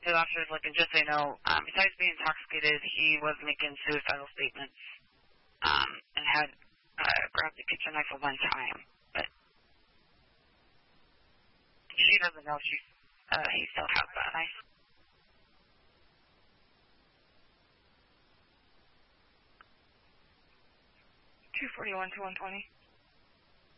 The officer's looking, just so you know, besides being intoxicated, he was making suicidal statements, and had grabbed the kitchen knife at one time, but she doesn't know he still has that knife. $241 to 120.